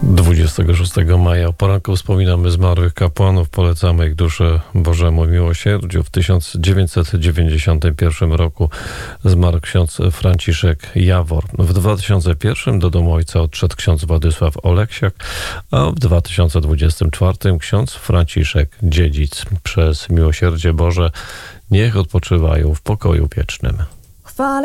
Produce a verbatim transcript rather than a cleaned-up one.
dwudziestego szóstego maja o poranku wspominamy zmarłych kapłanów, polecamy ich duszę Bożemu miłosierdziu. W tysiąc dziewięćset dziewięćdziesiątym pierwszym roku zmarł ksiądz Franciszek Jawor. W dwa tysiące pierwszym do domu ojca odszedł ksiądz Władysław Oleksiak, a w dwa tysiące dwudziestym czwartym ksiądz Franciszek Dziedzic. Przez miłosierdzie Boże niech odpoczywają w pokoju wiecznym.